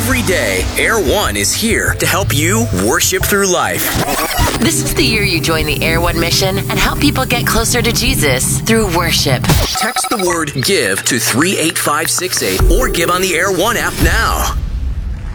Every day, Air One is here to help you worship through life. This is the year you join the Air One mission and help people get closer to Jesus through worship. Text the word GIVE to 38568 or give on the Air One app now.